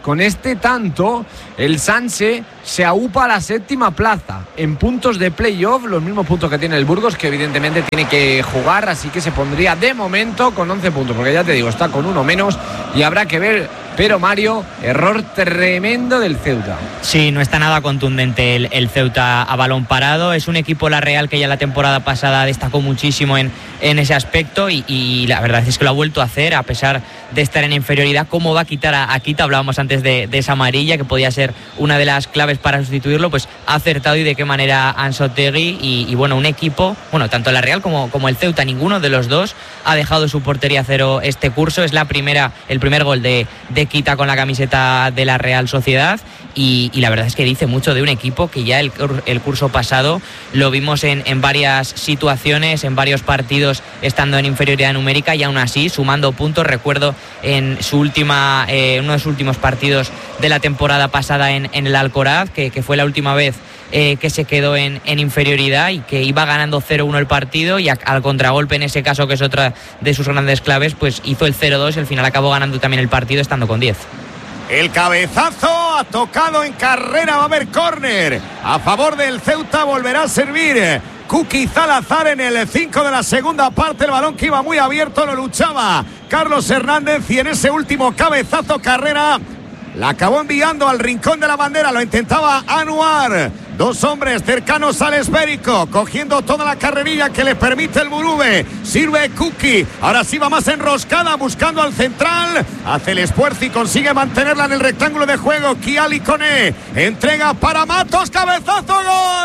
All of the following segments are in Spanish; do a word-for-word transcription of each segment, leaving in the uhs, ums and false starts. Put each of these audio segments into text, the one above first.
con este tanto, el Sanse se aupa a la séptima plaza en puntos de playoff, los mismos puntos que tiene el Burgos, que evidentemente tiene que jugar, así que se pondría de momento con once puntos, porque ya te digo, está con uno menos y habrá que ver. Pero Mario, error tremendo del Ceuta. Sí, no está nada contundente el, el Ceuta a balón parado. Es un equipo, la Real, que ya la temporada pasada destacó muchísimo en, en ese aspecto y, y la verdad es que lo ha vuelto a hacer a pesar de estar en inferioridad. ¿Cómo va a quitar a, a Quita? Hablábamos antes de, de esa amarilla que podía ser una de las claves para sustituirlo. Pues ha acertado y de qué manera Anzoátegui y, y bueno, un equipo, bueno, tanto la Real como, como el Ceuta, ninguno de los dos ha dejado su portería cero este curso. Es la primera, el primer gol de, de Quita con la camiseta de la Real Sociedad y, y la verdad es que dice mucho de un equipo que ya el, el curso pasado lo vimos en, en varias situaciones, en varios partidos estando en inferioridad numérica y aún así sumando puntos. Recuerdo en su última eh, uno de sus últimos partidos de la temporada pasada en, en el Alcoraz, que, que fue la última vez Eh, que se quedó en, en inferioridad y que iba ganando cero uno el partido y a, al contragolpe, en ese caso, que es otra de sus grandes claves, pues hizo el cero dos y al final acabó ganando también el partido estando con diez. El cabezazo ha tocado en carrera, va a haber córner a favor del Ceuta, volverá a servir Kuki Salazar en el cinco de la segunda parte. El balón que iba muy abierto, lo luchaba Carlos Hernández y en ese último cabezazo carrera la acabó enviando al rincón de la bandera, lo intentaba Anuar. Dos hombres cercanos al esférico, cogiendo toda la carrerilla que le permite el Burube. Sirve Kuki, ahora sí va más enroscada, buscando al central. Hace el esfuerzo y consigue mantenerla en el rectángulo de juego. Kiali Koné, entrega para Matos, cabezazo, gol.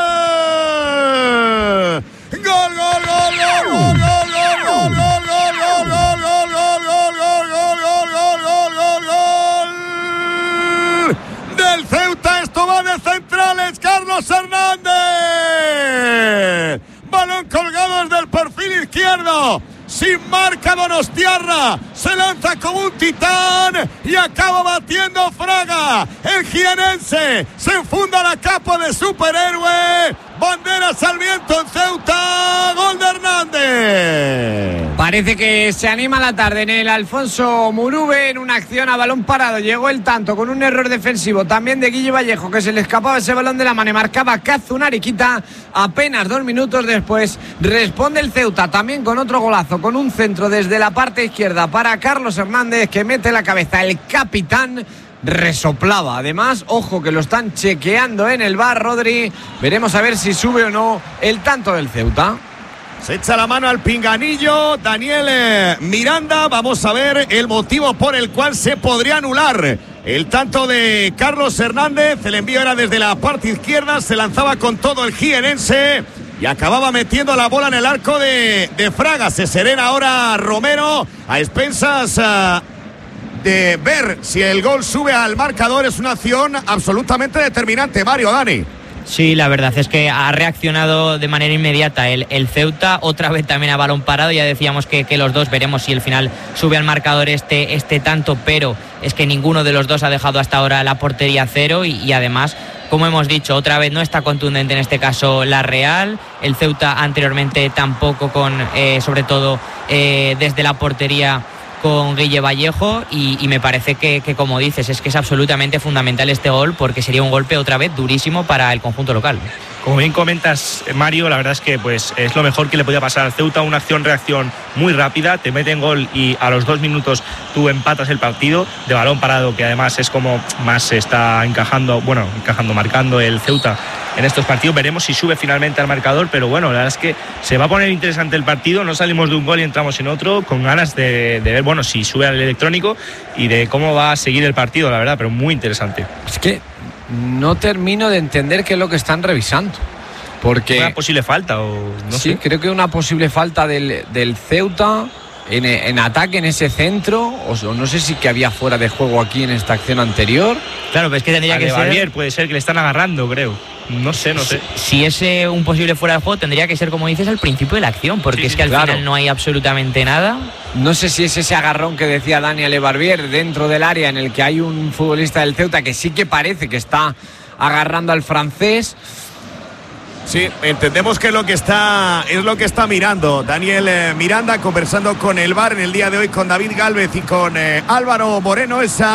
Gol, gol, gol, gol, gol, gol, gol, gol, gol, gol, gol, gol, gol, del Ceuta. Esto va de centrales, Carlos Hernández, balón colgado desde el perfil izquierdo, sin marca Donostiarra, se lanza como un titán y acaba batiendo Fraga. El jienense se enfunda la capa de superhéroe. Banderas al viento en Ceuta, gol de Hernández. Parece que se anima la tarde en el Alfonso Murube en una acción a balón parado. Llegó el tanto con un error defensivo también de Guille Vallejo, que se le escapaba ese balón de la mano y marcaba Kazunari Quita. Apenas dos minutos después responde el Ceuta también con otro golazo, con un centro desde la parte izquierda para Carlos Hernández, que mete la cabeza. El capitán resoplaba. Además, ojo que lo están chequeando en el V A R, Rodri. Veremos a ver si sube o no el tanto del Ceuta. Se echa la mano al pinganillo Daniel Miranda. Vamos a ver el motivo por el cual se podría anular el tanto de Carlos Hernández. El envío era desde la parte izquierda, se lanzaba con todo el jienense y acababa metiendo la bola en el arco de, de Fraga. Se serena ahora Romero a expensas uh, de ver si el gol sube al marcador. Es una acción absolutamente determinante, Mario, Dani. Sí, la verdad es que ha reaccionado de manera inmediata el, el Ceuta, otra vez también a balón parado. Ya decíamos que, que los dos, veremos si al final sube al marcador este, este tanto, pero es que ninguno de los dos ha dejado hasta ahora la portería cero y, y además, como hemos dicho, otra vez no está contundente en este caso la Real. El Ceuta anteriormente tampoco, con eh, sobre todo eh, desde la portería con Guille Vallejo y, y me parece que, que, como dices, es que es absolutamente fundamental este gol, porque sería un golpe otra vez durísimo para el conjunto local. Como bien comentas, Mario, la verdad es que pues es lo mejor que le podía pasar al Ceuta. Una acción-reacción muy rápida, te meten gol y a los dos minutos tú empatas el partido de balón parado, que además es como más se está encajando, bueno, encajando, marcando el Ceuta en estos partidos. Veremos si sube finalmente al marcador, pero bueno, la verdad es que se va a poner interesante el partido. No salimos de un gol y entramos en otro, con ganas de, de ver, bueno, si sube al electrónico y de cómo va a seguir el partido, la verdad, pero muy interesante. Es que no termino de entender qué es lo que están revisando, porque una posible falta o no sí, sé. Creo que una posible falta del, del Ceuta en, en ataque en ese centro, o, o no sé si que había fuera de juego aquí en esta acción anterior. Claro, pero es que tendría a que de ser Barbier, puede ser que le están agarrando, creo. No sé, no sé. Si es eh, un posible fuera de juego, tendría que ser, como dices, al principio de la acción, porque sí, es que al claro. final no hay absolutamente nada. No sé si es ese agarrón que decía Daniel Barbier dentro del área, en el que hay un futbolista del Ceuta que sí que parece que está agarrando al francés. Sí, entendemos que es lo que está es lo que está mirando Daniel eh, Miranda, conversando con el V A R en el día de hoy con David Gálvez y con eh, Álvaro Moreno. Esa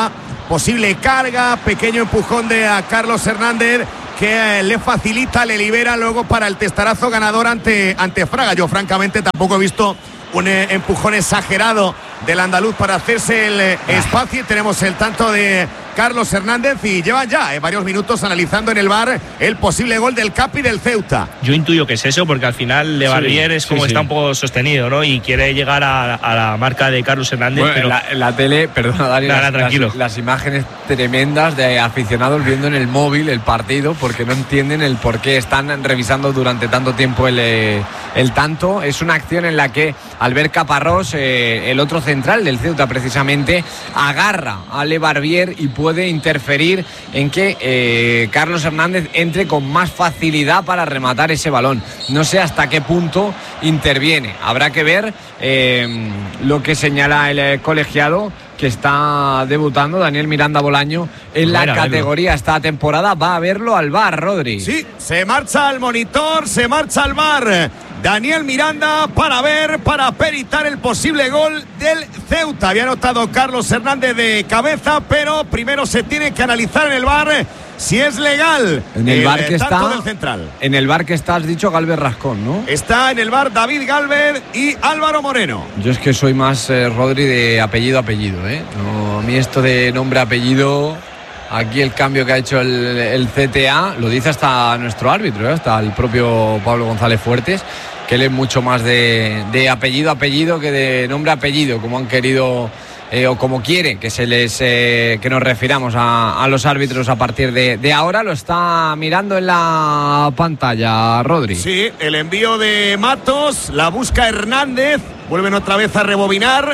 posible carga, pequeño empujón de a Carlos Hernández que eh, le facilita, le libera luego para el testarazo ganador ante, ante Fraga. Yo francamente tampoco he visto un eh, empujón exagerado del andaluz para hacerse el eh, espacio. Y tenemos el tanto de Carlos Hernández y llevan ya eh, varios minutos analizando en el V A R el posible gol del Capi del Ceuta. Yo intuyo que es eso, porque al final Lebarbier sí, es como sí, está sí. un poco sostenido, ¿no? Y quiere llegar a, a la marca de Carlos Hernández. Bueno, pero en, la, en la tele, perdona Dani, nada, las, tranquilo. Las, las imágenes tremendas de aficionados viendo en el móvil el partido porque no entienden el por qué están revisando durante tanto tiempo el, eh, el tanto. Es una acción en la que Albert Caparrós, eh, el otro central del Ceuta precisamente, agarra a Lebarbier y puede interferir en que eh, Carlos Hernández entre con más facilidad para rematar ese balón. No sé hasta qué punto interviene. Habrá que ver eh, lo que señala el eh, colegiado que está debutando, Daniel Miranda Bolaño, en la categoría esta temporada. Va a verlo al V A R, Rodri. Sí, se marcha al monitor, se marcha al V A R. Daniel Miranda para ver, para peritar el posible gol del Ceuta. Había anotado Carlos Hernández de cabeza, pero primero se tiene que analizar en el V A R si es legal. En el, el V A R que está, del central. En el V A R que está, has dicho Galvez Rascón, ¿no? Está en el V A R David Galvez y Álvaro Moreno. Yo es que soy más eh, Rodri de apellido apellido, ¿eh? No, a mí esto de nombre apellido. Aquí el cambio que ha hecho el, el C T A lo dice hasta nuestro árbitro, ¿eh? Hasta el propio Pablo González Fuertes, que él es mucho más de, de apellido apellido que de nombre apellido, como han querido eh, o como quiere que se les eh, que nos refiramos a, a los árbitros a partir de, de ahora. Lo está mirando en la pantalla, Rodri. Sí, el envío de Matos, la busca Hernández, vuelven otra vez a rebobinar.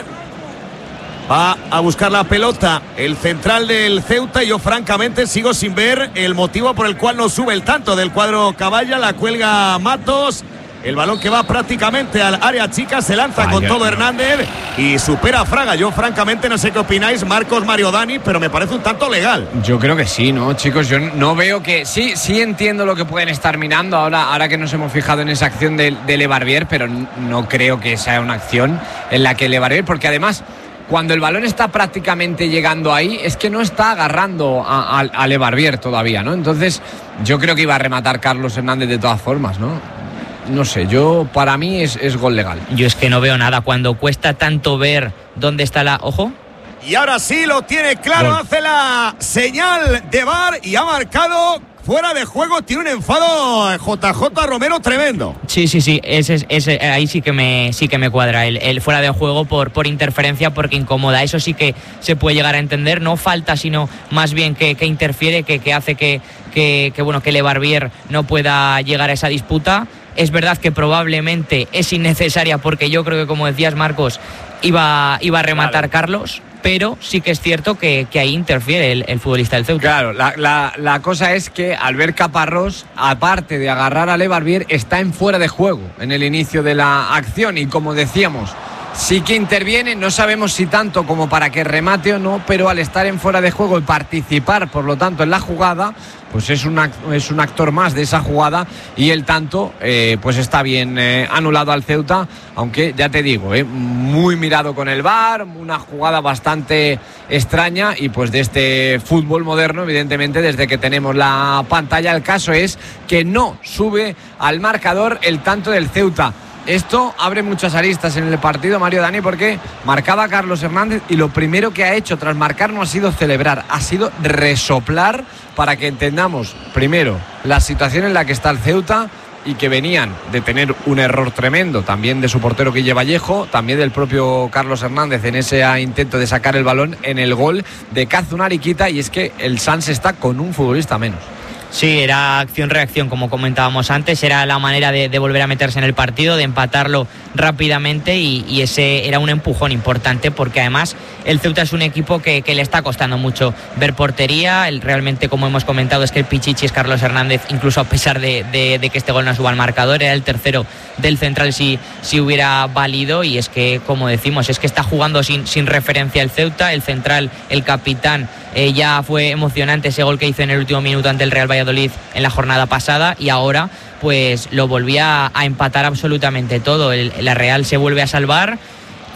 Va a buscar la pelota el central del Ceuta y yo francamente sigo sin ver el motivo por el cual no sube el tanto del cuadro Caballa. La cuelga Matos, el balón que va prácticamente al área chica, se lanza Vaya, con todo no. Hernández y supera a Fraga. Yo francamente no sé qué opináis, Marcos, Mario, Dani, pero me parece un tanto legal. Yo creo que sí, ¿no, chicos? Yo no veo que... Sí, sí entiendo lo que pueden estar mirando ahora, ahora que nos hemos fijado en esa acción de, de Lebarbier, pero no creo que sea una acción en la que Lebarbier, porque además... Cuando el balón está prácticamente llegando ahí, es que no está agarrando a, a, a Lebarbier todavía, ¿no? Entonces, yo creo que iba a rematar Carlos Hernández de todas formas, ¿no? No sé, yo, para mí es, es gol legal. Yo es que no veo nada. Cuando cuesta tanto ver dónde está la... Ojo. Y ahora sí lo tiene claro, gol. Hace la señal de V A R y ha marcado... Fuera de juego, tiene un enfado J J Romero tremendo. Sí, sí, sí, ese, ese, ahí sí que me, sí que me cuadra el, el fuera de juego por, por interferencia, porque incomoda. Eso sí que se puede llegar a entender. No falta, sino más bien que, que interfiere, que, que hace que, que, que, bueno, que Lebarbier no pueda llegar a esa disputa. Es verdad que probablemente es innecesaria porque yo creo que, como decías, Marcos, iba, iba a rematar claro. Carlos, pero sí que es cierto que, que ahí interfiere el, el futbolista del Ceuta. Claro, la, la, la cosa es que Albert Caparrós, aparte de agarrar a Lebarbier, está en fuera de juego en el inicio de la acción y, como decíamos, sí que interviene, no sabemos si tanto como para que remate o no, pero al estar en fuera de juego y participar, por lo tanto, en la jugada, pues es un, es un actor más de esa jugada y el tanto eh, pues está bien eh, anulado al Ceuta, aunque ya te digo, eh, muy mirado con el V A R, una jugada bastante extraña y pues de este fútbol moderno, evidentemente, desde que tenemos la pantalla. El caso es que no sube al marcador el tanto del Ceuta. Esto abre muchas aristas en el partido, Mario, Dani, porque marcaba Carlos Hernández y lo primero que ha hecho tras marcar no ha sido celebrar, ha sido resoplar para que entendamos, primero, la situación en la que está el Ceuta y que venían de tener un error tremendo, también de su portero Guille Vallejo, también del propio Carlos Hernández en ese intento de sacar el balón en el gol de Kazunari Kita, y es que el Sanz está con un futbolista menos. Sí, era acción-reacción, como comentábamos antes, era la manera de, de volver a meterse en el partido, de empatarlo rápidamente y, y ese era un empujón importante porque además el Ceuta es un equipo que, que le está costando mucho ver portería. El, realmente, como hemos comentado, es que el pichichi es Carlos Hernández, incluso a pesar de, de, de que este gol no suba al marcador, era el tercero del central si, si hubiera valido, y es que, como decimos, es que está jugando sin, sin referencia el Ceuta, el central, el capitán. Eh, ya fue emocionante ese gol que hizo en el último minuto ante el Real Valladolid en la jornada pasada y ahora pues lo volvía a empatar absolutamente todo. El, la Real se vuelve a salvar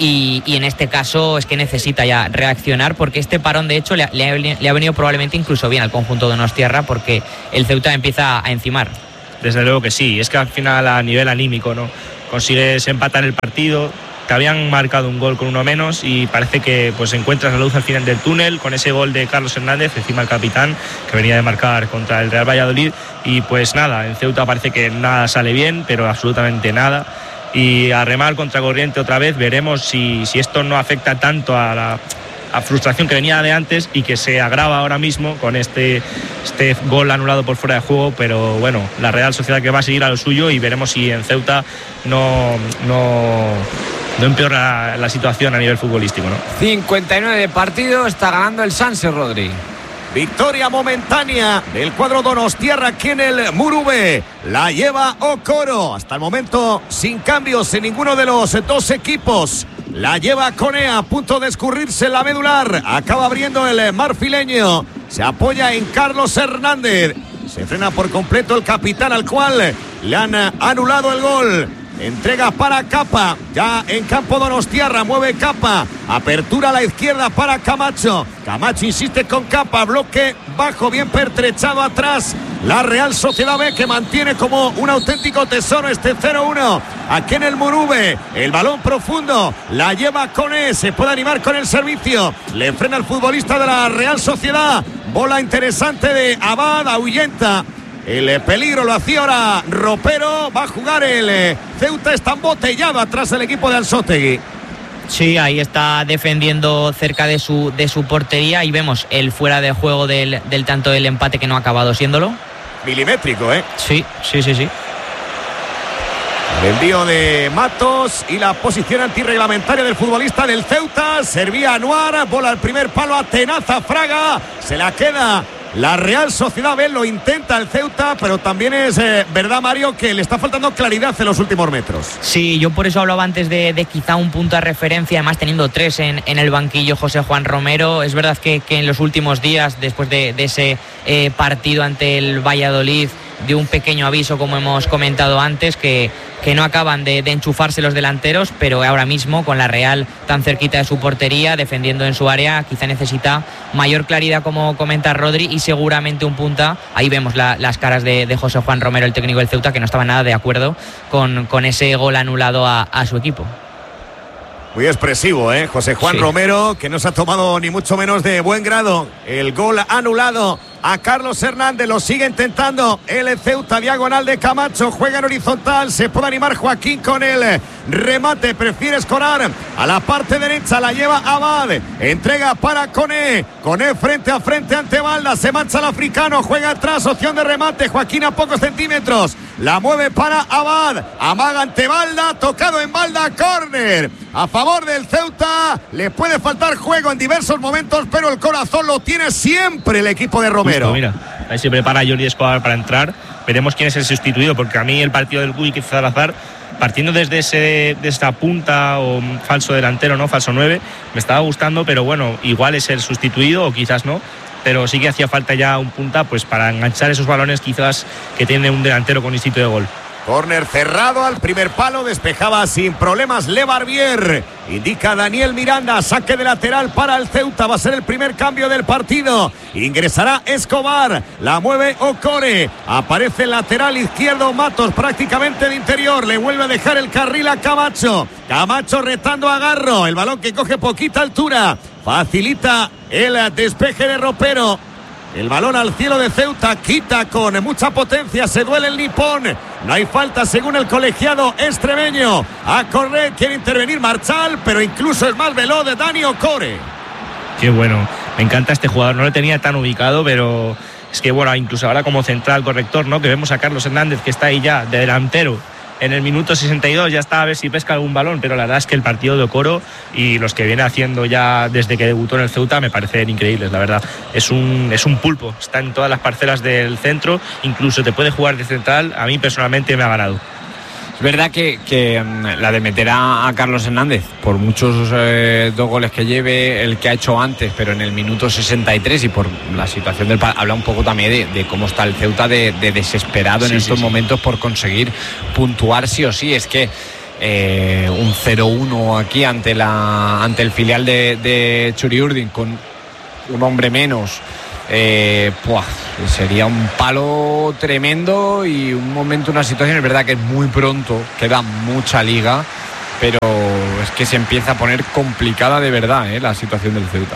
Y, y en este caso es que necesita ya reaccionar, porque este parón de hecho le ha, le ha, le ha venido probablemente incluso bien al conjunto de Donostiarra, porque el Ceuta empieza a encimar. Desde luego que sí, es que al final a nivel anímico, ¿no? Consigues empatar el partido, te habían marcado un gol con uno menos y parece que pues encuentras la luz al final del túnel con ese gol de Carlos Hernández, encima el capitán, que venía de marcar contra el Real Valladolid. Y pues nada, en Ceuta parece que nada sale bien, pero absolutamente nada. Y a remar contra corriente otra vez, veremos si, si esto no afecta tanto a la a frustración que venía de antes y que se agrava ahora mismo con este, este gol anulado por fuera de juego. Pero bueno, la Real Sociedad que va a seguir a lo suyo y veremos si en Ceuta no, no, no empeora la situación a nivel futbolístico, ¿no? cincuenta y nueve de partido, está ganando el Sanse, Rodri. Victoria momentánea del cuadro donostiarra aquí en el Muruve. La lleva Okoro. Hasta el momento sin cambios en ninguno de los dos equipos. La lleva Conea, a punto de escurrirse la medular. Acaba abriendo el marfileño. Se apoya en Carlos Hernández. Se frena por completo el capitán, al cual le han anulado el gol. Entrega para Capa, ya en campo donostiarra, mueve Capa, apertura a la izquierda para Camacho. Camacho insiste con Capa, bloque bajo, bien pertrechado atrás. La Real Sociedad B, que mantiene como un auténtico tesoro este cero uno aquí en el Muruve. El balón profundo, la lleva Cone, se puede animar con el servicio. Le frena el futbolista de la Real Sociedad. Bola interesante de Abad, ahuyenta el peligro, lo hacía ahora Ropero. Va a jugar el Ceuta, está embotellado atrás el equipo de Ansótegui. Sí, ahí está defendiendo cerca de su, de su portería y vemos el fuera de juego del, del tanto del empate, que no ha acabado siéndolo. Milimétrico, ¿eh? Sí, sí, sí, sí. El envío de Matos y la posición antirreglamentaria del futbolista del Ceuta. Servía Anuar, bola al primer palo, atenaza Fraga, se la queda la Real Sociedad B. Lo intenta el Ceuta, pero también es eh, verdad, Mario, que le está faltando claridad en los últimos metros. Sí, yo por eso hablaba antes de, de quizá un punto de referencia, además teniendo tres en, en el banquillo José Juan Romero. Es verdad que, que en los últimos días, después de, de ese eh, partido ante el Valladolid, dio un pequeño aviso, como hemos comentado antes, que, que no acaban de, de enchufarse los delanteros, pero ahora mismo con la Real tan cerquita de su portería, defendiendo en su área, quizá necesita mayor claridad, como comenta Rodri, y seguramente un punta. Ahí vemos la, las caras de, de José Juan Romero, el técnico del Ceuta, que no estaba nada de acuerdo con, con ese gol anulado a, a su equipo. Muy expresivo, ¿eh? José Juan sí. Romero, que no se ha tomado ni mucho menos de buen grado el gol anulado a Carlos Hernández. Lo sigue intentando el Ceuta, diagonal de Camacho, juega en horizontal, se puede animar Joaquín con el remate, prefiere escorar a la parte derecha, la lleva Abad, entrega para Cone, Cone frente a frente ante Balda, se mancha el africano, juega atrás, opción de remate, Joaquín a pocos centímetros, la mueve para Abad, amaga ante Balda, tocado en Balda, córner a favor del Ceuta. Le puede faltar juego en diversos momentos, pero el corazón lo tiene siempre el equipo de Romero. Justo, mira, ahí se prepara Jordi Escobar para entrar. Veremos quién es el sustituido, porque a mí el partido del Guy Salazar, partiendo desde ese, de esta punta o falso delantero, no falso nueve, me estaba gustando, pero bueno, igual es el sustituido o quizás no. Pero sí que hacía falta ya un punta, pues para enganchar esos balones quizás que tiene un delantero con instinto de gol. Córner cerrado al primer palo, despejaba sin problemas Le Barbier. Indica Daniel Miranda, saque de lateral para el Ceuta, va a ser el primer cambio del partido. Ingresará Escobar, la mueve Ocore, aparece el lateral izquierdo Matos, prácticamente de interior, le vuelve a dejar el carril a Camacho. Camacho retando a Garro, el balón que coge poquita altura, facilita el despeje de Ropero. El balón al cielo de Ceuta, quita con mucha potencia, se duele el nipón. No hay falta según el colegiado extremeño. A correr, quiere intervenir Marchal, pero incluso es más veloz de Dani Ocore. Qué bueno, me encanta este jugador, no lo tenía tan ubicado, pero es que bueno, incluso ahora como central corrector, ¿no? Que vemos a Carlos Hernández, que está ahí ya de delantero. En el minuto sesenta y dos ya está a ver si pesca algún balón, pero la verdad es que el partido de Okoro y los que viene haciendo ya desde que debutó en el Ceuta me parecen increíbles, la verdad. Es un, es un pulpo, está en todas las parcelas del centro, incluso te puede jugar de central, a mí personalmente me ha ganado. Es verdad que, que la de meter a, a Carlos Hernández, por muchos eh, dos goles que lleve, el que ha hecho antes, pero en el minuto sesenta y tres, y por la situación del habla un poco también de, de cómo está el Ceuta de, de desesperado sí, en estos sí, momentos sí. por conseguir puntuar sí o sí. Es que eh, un cero uno aquí ante, la, ante el filial de, de Txuri-Urdin con un hombre menos. Eh, pues, sería un palo tremendo y un momento, una situación, es verdad que es muy pronto, queda mucha liga, pero es que se empieza a poner complicada de verdad, ¿eh? La situación del Ceuta.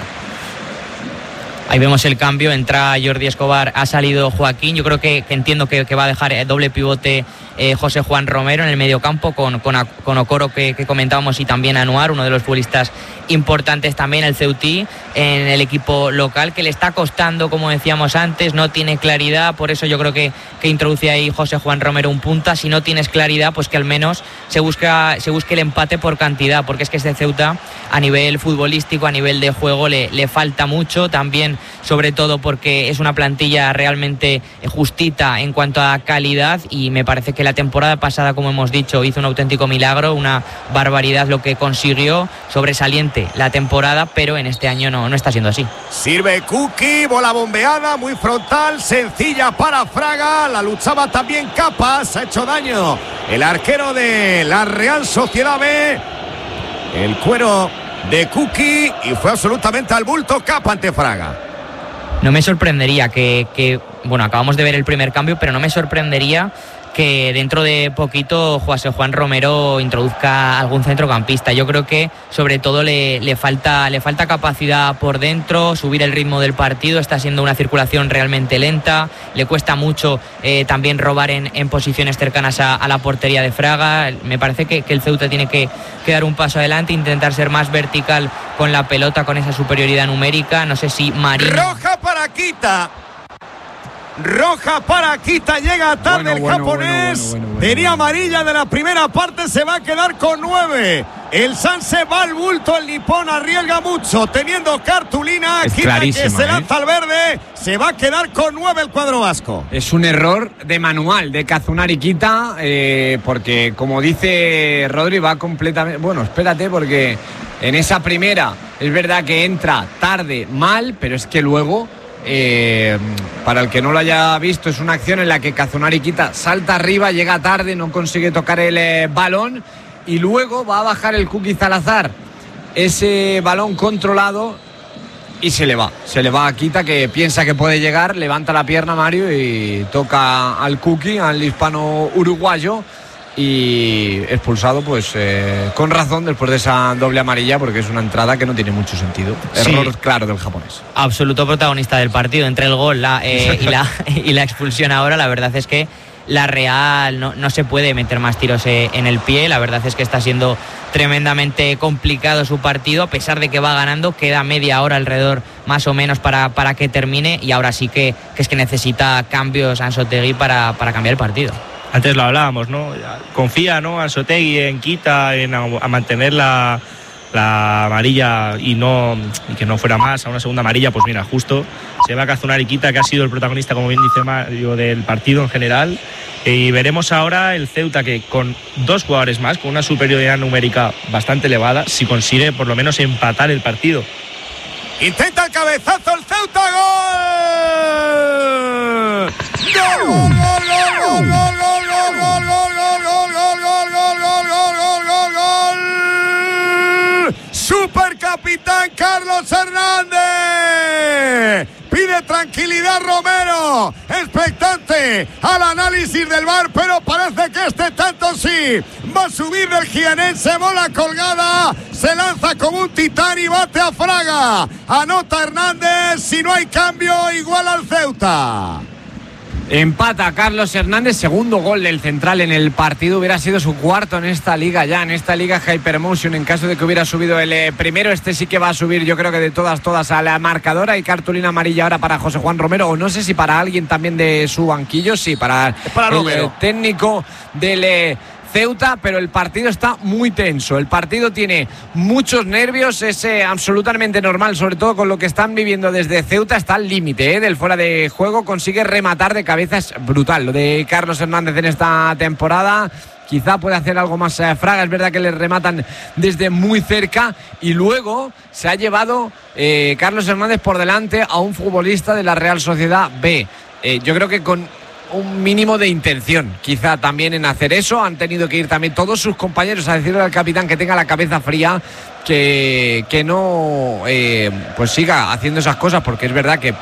Ahí vemos el cambio, entra Jordi Escobar, ha salido Joaquín, yo creo que, que entiendo que, que va a dejar el doble pivote eh, José Juan Romero en el mediocampo con, con, con Okoro que, que comentábamos y también Anuar, uno de los futbolistas importantes también, el Ceutí en el equipo local, que le está costando, como decíamos antes, no tiene claridad, por eso yo creo que, que introduce ahí José Juan Romero un punta. Si no tienes claridad, pues que al menos se busca se busque el empate por cantidad, porque es que este Ceuta a nivel futbolístico, a nivel de juego le, le falta mucho, también sobre todo porque es una plantilla realmente justita en cuanto a calidad, y me parece que la temporada pasada, como hemos dicho, hizo un auténtico milagro, una barbaridad lo que consiguió, sobresaliente la temporada, pero en este año no, no está siendo así. Sirve Kuki, bola bombeada, muy frontal, sencilla para Fraga, la luchaba también Capas, ha hecho daño el arquero de la Real Sociedad B, el cuero de Kuki, y fue absolutamente al bulto Capa ante Fraga. No me sorprendería que, que, bueno, acabamos de ver el primer cambio, pero no me sorprendería que dentro de poquito José Juan Romero introduzca algún centrocampista. Yo creo que sobre todo le, le, falta, le falta capacidad por dentro, subir el ritmo del partido, está siendo una circulación realmente lenta, le cuesta mucho eh, también robar en, en posiciones cercanas a, a la portería de Fraga. Me parece que, que el Ceuta tiene que, que dar un paso adelante, intentar ser más vertical con la pelota, con esa superioridad numérica. No sé si Marín... Roja para Quita. Roja para Quita, llega tarde bueno, el bueno, japonés. Bueno, bueno, bueno, bueno, tenía amarilla de la primera parte, se va a quedar con nueve. El Sanse va al bulto, el nipón arriesga mucho, teniendo cartulina. Es Quita que se lanza ¿eh? al verde, se va a quedar con nueve el cuadro vasco. Es un error de manual de Kazunari Quita, eh, porque como dice Rodri, va completamente. Bueno, espérate, porque en esa primera es verdad que entra tarde, mal, pero es que luego. Eh, para el que no lo haya visto, es una acción en la que Kazunari Quita salta arriba, llega tarde, no consigue tocar el eh, balón, y luego va a bajar el Kuki Salazar ese balón controlado y se le va, se le va a Quita, que piensa que puede llegar, levanta la pierna Mario y toca al Kuki, al hispano uruguayo, y expulsado pues eh, con razón después de esa doble amarilla, porque es una entrada que no tiene mucho sentido. Error sí, claro del japonés. Absoluto protagonista del partido, entre el gol la, eh, y, la, y la expulsión ahora. La verdad es que la Real no, no se puede meter más tiros eh, en el pie. La verdad es que está siendo tremendamente complicado su partido, a pesar de que va ganando. Queda media hora alrededor más o menos para, para que termine, y ahora sí que, que es que necesita cambios Anzotegui para, para cambiar el partido. Antes lo hablábamos, ¿no? Confía, ¿no? Anzotegui en Quita, en a, a mantener la, la amarilla y no y que no fuera más a una segunda amarilla. Pues mira, justo se va a Kazunari Quita, que ha sido el protagonista, como bien dice Mario, del partido en general. Y veremos ahora el Ceuta, que con dos jugadores más, con una superioridad numérica bastante elevada, si consigue por lo menos empatar el partido. Intenta el cabezazo el Ceuta, ¡gol! ¡Gol, gol, gol, gol, gol! Supercapitán Carlos Hernández. Pide tranquilidad Romero, expectante al análisis del V A R, pero parece que este tanto sí. Va a subir del jienense, bola colgada, se lanza como un titán y bate a Fraga. Anota Hernández, si no hay cambio, igual al Ceuta. Empata Carlos Hernández, segundo gol del central en el partido, hubiera sido su cuarto en esta liga ya, en esta liga Hypermotion, en caso de que hubiera subido el eh, primero. Este sí que va a subir, yo creo que de todas, todas a la marcadora. Y cartulina amarilla ahora para José Juan Romero, o no sé si para alguien también de su banquillo, sí, para, para el eh, técnico del eh, Ceuta, pero el partido está muy tenso, el partido tiene muchos nervios, es eh, absolutamente normal, sobre todo con lo que están viviendo desde Ceuta. Está al límite eh, del fuera de juego, consigue rematar de cabeza, es brutal lo de Carlos Hernández en esta temporada. Quizá puede hacer algo más eh, Fraga, es verdad que le rematan desde muy cerca, y luego se ha llevado eh, Carlos Hernández por delante a un futbolista de la Real Sociedad B. Eh, yo creo que con un mínimo de intención, quizá también en hacer eso. Han tenido que ir también todos sus compañeros a decirle al capitán que tenga la cabeza fría, que, que no eh, pues siga haciendo esas cosas, porque es verdad que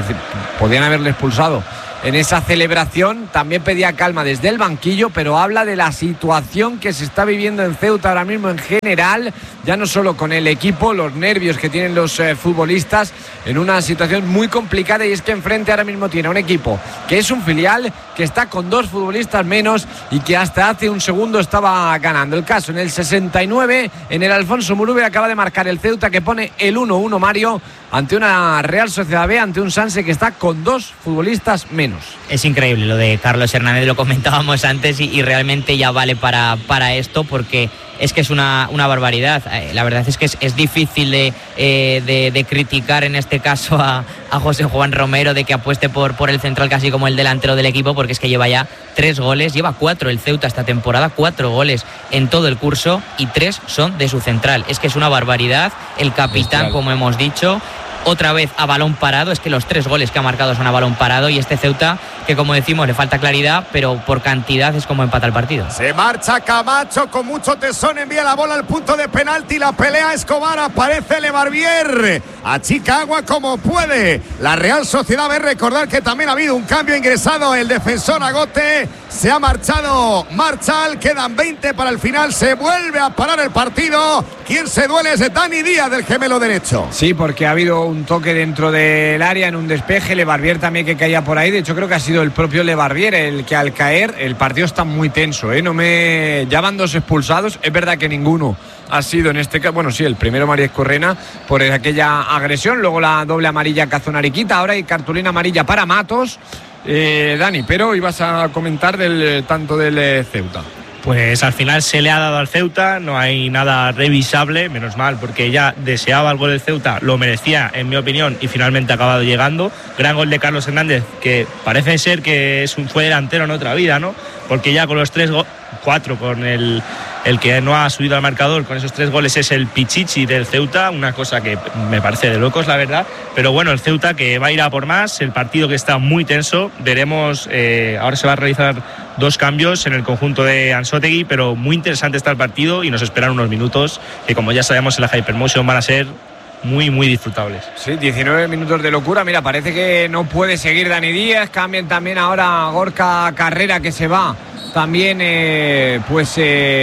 podían haberle expulsado en esa celebración. También pedía calma desde el banquillo, pero habla de la situación que se está viviendo en Ceuta ahora mismo en general, ya no solo con el equipo, los nervios que tienen los eh, futbolistas, en una situación muy complicada, y es que enfrente ahora mismo tiene un equipo que es un filial, que está con dos futbolistas menos y que hasta hace un segundo estaba ganando. El caso en el sesenta y nueve, en el Alfonso Murube, acaba de marcar el Ceuta, que pone el uno uno, Mario, ante una Real Sociedad B, ante un Sanse que está con dos futbolistas menos. Es increíble lo de Carlos Hernández, lo comentábamos antes, y, y realmente ya vale para, para esto, porque es que es una, una barbaridad. Eh, la verdad es que es, es difícil de, eh, de, de criticar en este caso a, a José Juan Romero, de que apueste por, por el central casi como el delantero del equipo, porque es que lleva ya tres goles, lleva cuatro el Ceuta esta temporada, cuatro goles en todo el curso, y tres son de su central. Es que es una barbaridad. El capitán, Hostia. como hemos dicho, otra vez a balón parado. Es que los tres goles que ha marcado son a balón parado, y este Ceuta, que como decimos le falta claridad, pero por cantidad es como empata el partido. Se marcha Camacho con mucho tesón, envía la bola al punto de penalti, la pelea Escobar, aparece Lebarbier, achica agua como puede la Real Sociedad B. Recordar que también ha habido un cambio, ingresado el defensor Agote, se ha marchado Marchal, quedan veinte para el final, se vuelve a parar el partido. Quien se duele es Dani Díaz, del gemelo derecho. Sí, porque ha habido un toque dentro del área en un despeje, Lebarbier también que caía por ahí. De hecho creo que ha sido el propio Lebarbier el que al caer, el partido está muy tenso, ¿eh? No me... Ya van dos expulsados, es verdad que ninguno ha sido en este caso, bueno sí, el primero María Correna por aquella agresión, luego la doble amarilla Cazonariquita, ahora hay cartulina amarilla para Matos. eh, Dani, pero ibas a comentar del tanto del eh, Ceuta. Pues al final se le ha dado al Ceuta, no hay nada revisable, menos mal, porque ya deseaba el gol del Ceuta, lo merecía en mi opinión, y finalmente ha acabado llegando. Gran gol de Carlos Hernández, que parece ser que es un, fue delantero en otra vida, ¿no? Porque ya con los tres, go- cuatro con el, el que no ha subido al marcador, con esos tres goles es el Pichichi del Ceuta, una cosa que me parece de locos, la verdad. Pero bueno, el Ceuta que va a ir a por más, el partido que está muy tenso, veremos, eh, ahora se va a realizar dos cambios en el conjunto de Anzoátegui, pero muy interesante está el partido y nos esperan unos minutos que, como ya sabemos, en la Hypermotion van a ser muy, muy disfrutables. Sí, diecinueve minutos de locura. Mira, parece que no puede seguir Dani Díaz. Cambian también ahora a Gorka Carrera, que se va también eh, pues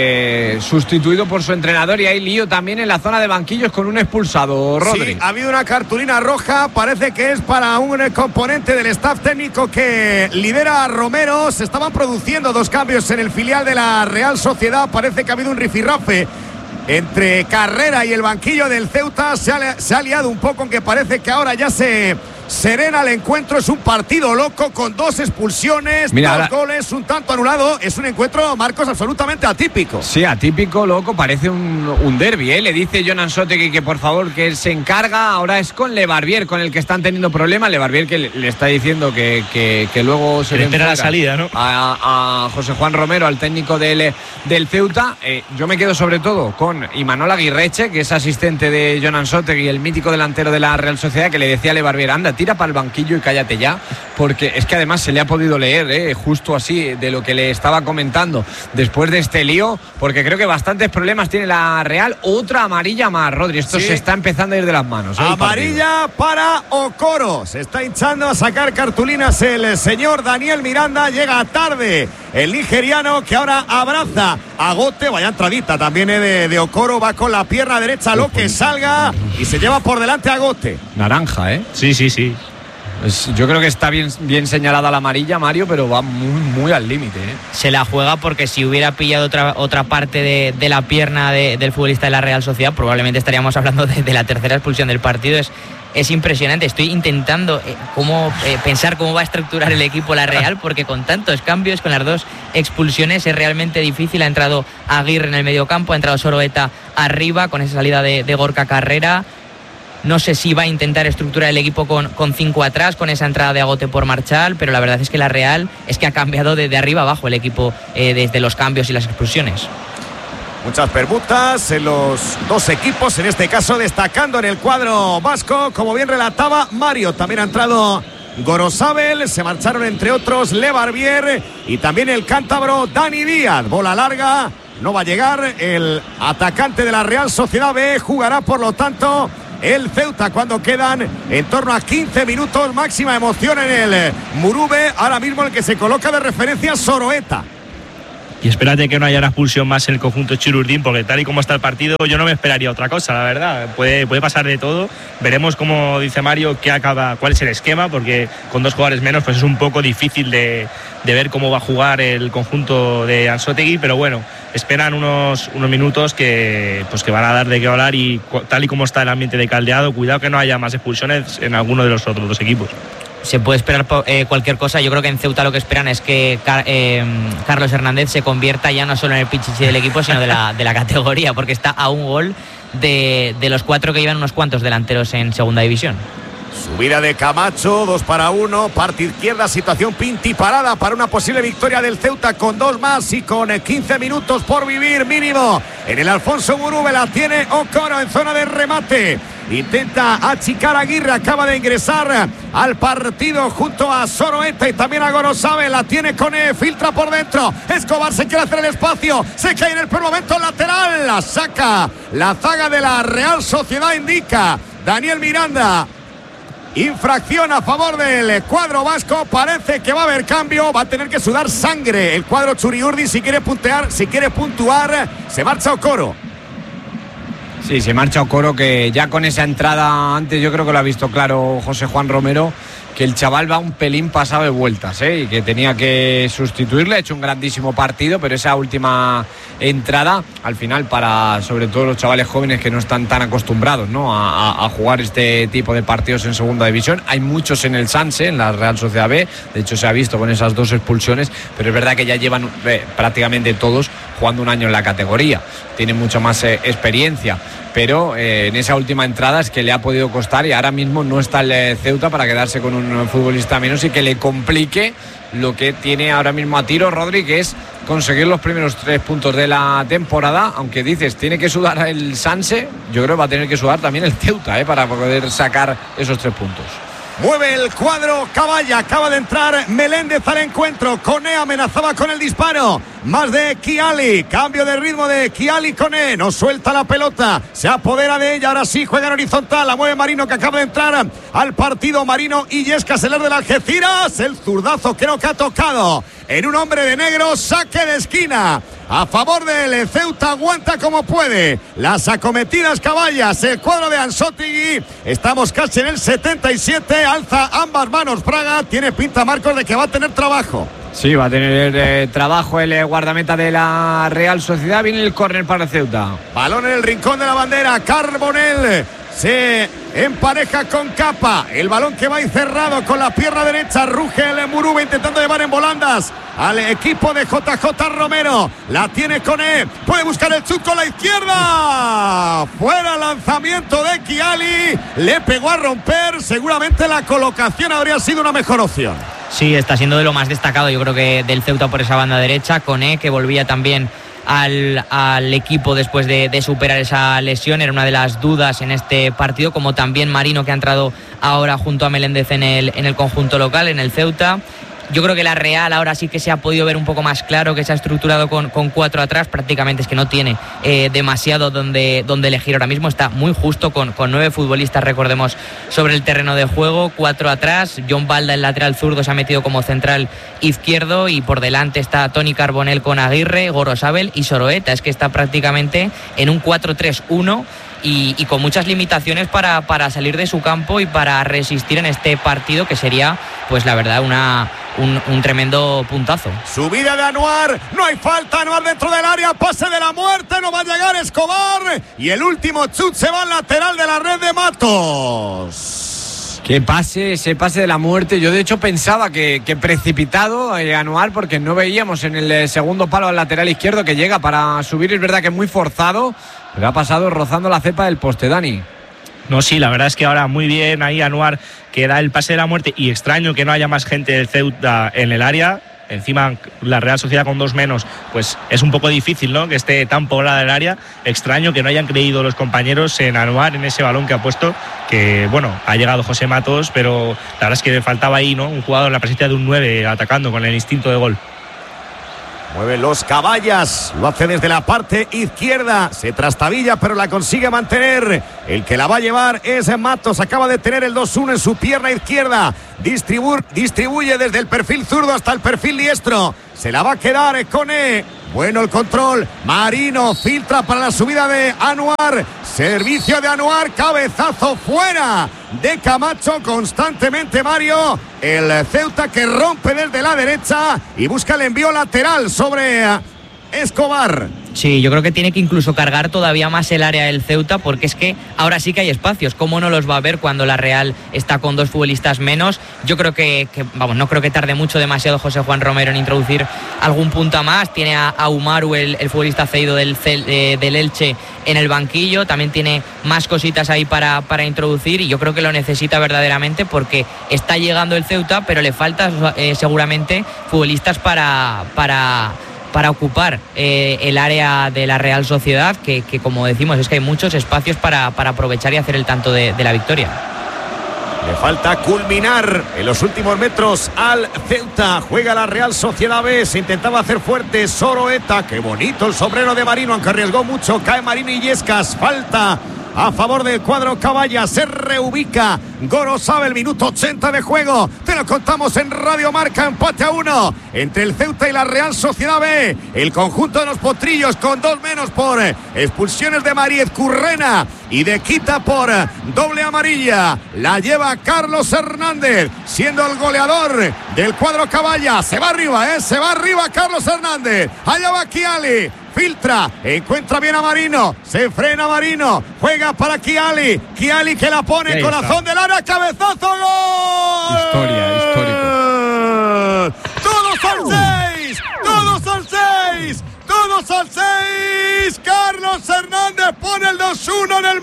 eh, sustituido por su entrenador, y hay lío también en la zona de banquillos con un expulsado, Rodri. Sí, ha habido una cartulina roja, parece que es para un componente del staff técnico que lidera a Romero. Se estaban produciendo dos cambios en el filial de la Real Sociedad, parece que ha habido un rifirrafe entre Carrera y el banquillo del Ceuta. Se ha, se ha liado un poco, aunque parece que ahora ya se serena el encuentro. Es un partido loco con dos expulsiones, Mira, dos ahora... goles, un tanto anulado. Es un encuentro, Marcos, absolutamente atípico. Sí, atípico, loco, parece un, un derbi, ¿eh? Le dice Jon Anzoátegui que por favor que él se encarga. Ahora es con Lebarbier con el que están teniendo problemas. Lebarbier que le, le está diciendo que, que, que luego se le espera la salida, ¿no? A, a José Juan Romero, al técnico del, del Ceuta. Eh, yo me quedo sobre todo con Imanol Aguirreche, que es asistente de Jon Anzoátegui, el mítico delantero de la Real Sociedad, que le decía a Lebarbier: anda, tira para el banquillo y cállate ya, porque es que además se le ha podido leer eh, justo así de lo que le estaba comentando después de este lío, porque creo que bastantes problemas tiene la Real. Otra amarilla más, Rodri, esto sí. Se está empezando a ir de las manos, ¿eh? Amarilla para Okoro, se está hinchando a sacar cartulinas el señor Daniel Miranda, llega tarde el nigeriano, que ahora abraza a Agote. Vaya entradita también eh, de, de Okoro, va con la pierna derecha lo que salga y se lleva por delante a Agote. Naranja, ¿eh? Sí, sí, sí. Es, yo creo que está bien, bien señalada la amarilla, Mario, pero va muy, muy al límite, ¿eh? Se la juega, porque si hubiera pillado otra, otra parte de, de la pierna de, del futbolista de la Real Sociedad, probablemente estaríamos hablando de, de la tercera expulsión del partido. Es, es impresionante. Estoy intentando eh, cómo, eh, pensar cómo va a estructurar el equipo la Real, porque con tantos cambios, con las dos expulsiones, es realmente difícil. Ha entrado Aguirre en el mediocampo, ha entrado Soroeta arriba con esa salida de, de Gorka Carrera. No sé si va a intentar estructurar el equipo con, con cinco atrás, con esa entrada de Agote por Marchal, pero la verdad es que la Real es que ha cambiado de, de arriba abajo el equipo eh, desde los cambios y las expulsiones. Muchas permutas en los dos equipos, en este caso destacando en el cuadro vasco, como bien relataba Mario. También ha entrado Gorosabel, se marcharon entre otros Le Barbier y también el cántabro Dani Díaz. Bola larga, no va a llegar el atacante de la Real Sociedad B, jugará por lo tanto el Ceuta cuando quedan en torno a quince minutos. Máxima emoción en el Muruve, ahora mismo el que se coloca de referencia Soroeta. Y espérate que no haya una expulsión más en el conjunto Chirurdín, porque tal y como está el partido yo no me esperaría otra cosa, la verdad. Puede, puede pasar de todo. Veremos, como dice Mario, qué acaba, cuál es el esquema, porque con dos jugadores menos pues es un poco difícil de, de ver cómo va a jugar el conjunto de Anzoátegui, pero bueno, esperan unos, unos minutos que, pues que van a dar de qué hablar, y tal y como está el ambiente de caldeado, cuidado que no haya más expulsiones en alguno de los otros dos equipos. Se puede esperar eh, cualquier cosa. Yo creo que en Ceuta lo que esperan es que Car eh, Carlos Hernández se convierta ya no solo en el pichichi del equipo, sino de la, de la categoría, porque está a un gol de, de los cuatro que llevan unos cuantos delanteros en segunda división. Subida de Camacho, dos para uno, parte izquierda, situación pintiparada para una posible victoria del Ceuta con dos más y con quince minutos por vivir mínimo. En el Alfonso Muruve la tiene Okoro en zona de remate. Intenta achicar a Aguirre, acaba de ingresar al partido junto a Soroeta y también a Gorosabel. La tiene Cone, filtra por dentro. Escobar se quiere hacer el espacio, se cae en el primer momento lateral, la saca la zaga de la Real Sociedad, indica Daniel Miranda. Infracción a favor del cuadro vasco. Parece que va a haber cambio. Va a tener que sudar sangre el cuadro Churiurdi si quiere puntear, si quiere puntuar. Se marcha Okoro. Sí, se marcha Okoro, que ya con esa entrada antes yo creo que lo ha visto claro José Juan Romero, que el chaval va un pelín pasado de vueltas, ¿eh? Y que tenía que sustituirle. Ha hecho un grandísimo partido, pero esa última entrada al final, para sobre todo los chavales jóvenes que no están tan acostumbrados, ¿no?, a, a, a jugar este tipo de partidos en segunda división. Hay muchos en el Sanse, en la Real Sociedad B, de hecho se ha visto con esas dos expulsiones, pero es verdad que ya llevan eh, prácticamente todos jugando un año en la categoría, tienen mucha más eh, experiencia, pero eh, en esa última entrada es que le ha podido costar, y ahora mismo no está el eh, Ceuta para quedarse con un futbolista menos y que le complique lo que tiene ahora mismo a tiro Rodri, que es conseguir los primeros tres puntos de la temporada. Aunque dices, tiene que sudar el Sanse, yo creo que va a tener que sudar también el Ceuta, ¿eh?, para poder sacar esos tres puntos. Mueve el cuadro Caballa, acaba de entrar Meléndez al encuentro. Cone amenazaba con el disparo, más de Kiali, cambio de ritmo de Kiali. Cone no suelta la pelota, se apodera de ella, ahora sí juega en horizontal, la mueve Marino, que acaba de entrar al partido. Marino Illescas, el de Algeciras, el zurdazo creo que ha tocado en un hombre de negro. Saque de esquina a favor del Ceuta, aguanta como puede las acometidas Caballas, el cuadro de Anzoátegui. Estamos casi en el setenta y siete, alza ambas manos Fraga, tiene pinta, Marcos, de que va a tener trabajo. Sí, va a tener eh, trabajo el eh, guardameta de la Real Sociedad. Viene el córner para el Ceuta. Balón en el rincón de la bandera, Carbonell se empareja con Capa, el balón que va encerrado con la pierna derecha. Ruge el Muruve intentando llevar en volandas al equipo de J J Romero, la tiene Cone, puede buscar el chut con la izquierda, fuera, lanzamiento de Kiali, le pegó a romper. Seguramente la colocación habría sido una mejor opción. Sí, está siendo de lo más destacado, yo creo que del Ceuta por esa banda derecha. Cone, que volvía también Al, al equipo después de, de superar esa lesión, era una de las dudas en este partido, como también Marino, que ha entrado ahora junto a Meléndez en el, en el conjunto local, en el Ceuta. Yo creo que la Real ahora sí que se ha podido ver un poco más claro, que se ha estructurado con, con cuatro atrás, prácticamente es que no tiene eh, demasiado donde, donde elegir ahora mismo, está muy justo con, con nueve futbolistas, recordemos, sobre el terreno de juego, cuatro atrás. John Balda, el lateral zurdo, se ha metido como central izquierdo, y por delante está Toni Carbonell con Aguirre, Gorosabel y Soroeta. Es que está prácticamente en un cuatro tres uno y, y con muchas limitaciones para, para salir de su campo y para resistir en este partido, que sería, pues la verdad, una Un, un tremendo puntazo. Subida de Anuar, no hay falta, Anuar dentro del área, pase de la muerte, no va a llegar Escobar, y el último chut se va al lateral de la red de Matos. Que pase, ese pase de la muerte. Yo de hecho pensaba que, que precipitado eh, Anuar, porque no veíamos en el eh, segundo palo al lateral izquierdo que llega para subir. Es verdad que es muy forzado, pero ha pasado rozando la cepa del poste, Dani. No, sí, la verdad es que ahora muy bien ahí Anuar, que da el pase de la muerte, y extraño que no haya más gente del Ceuta en el área. encima la Real Sociedad con dos menos, pues es un poco difícil, ¿no?, que esté tan poblada el área. Extraño que no hayan creído los compañeros en Anuar, en ese balón que ha puesto, que bueno, ha llegado José Matos, pero la verdad es que le faltaba ahí, ¿no?, un jugador en la presencia de un nueve atacando con el instinto de gol. Mueve los caballas, lo hace desde la parte izquierda, se trastabilla pero la consigue mantener. El que la va a llevar es Matos, acaba de tener el dos uno en su pierna izquierda, Distribu- distribuye desde el perfil zurdo hasta el perfil diestro, se la va a quedar Cone. Bueno el control, Marino filtra para la subida de Anuar, servicio de Anuar, cabezazo fuera de Camacho constantemente Mario, el Ceuta que rompe desde la derecha y busca el envío lateral sobre Escobar. Sí, yo creo que tiene que incluso cargar todavía más el área del Ceuta, porque es que ahora sí que hay espacios. ¿Cómo no los va a ver cuando la Real está con dos futbolistas menos? Yo creo que, que vamos, no creo que tarde mucho demasiado José Juan Romero en introducir algún punto más. Tiene a, a Umaru, el, el futbolista cedido del, eh, del Elche, en el banquillo. También tiene más cositas ahí para, para introducir, y yo creo que lo necesita verdaderamente, porque está llegando el Ceuta, pero le falta eh, seguramente futbolistas para... para para ocupar eh, el área de la Real Sociedad, que, que como decimos es que hay muchos espacios para, para aprovechar y hacer el tanto de, de la victoria. Le falta culminar en los últimos metros al Ceuta. Juega la Real Sociedad B, se intentaba hacer fuerte Soroeta, qué bonito el sombrero de Marino, aunque arriesgó mucho, cae Marino Illescas, falta a favor del cuadro Caballa, se reubica Gorosabel, minuto ochenta de juego, te lo contamos en Radio Marca, empate a uno entre el Ceuta y la Real Sociedad B, el conjunto de los potrillos con dos menos por expulsiones de Mariez Currena y de Quita por doble amarilla, la lleva Carlos Hernández, siendo el goleador del cuadro Caballa, se va arriba, eh, se va arriba Carlos Hernández, allá va Kiali, filtra, encuentra bien a Marino, se frena Marino, juega para Kiali, Kiali que la pone, corazón del área, cabezazo, gol. Historia, histórico. Todos al seis, todos al seis, todos al seis. Carlos Hernández pone el dos uno en el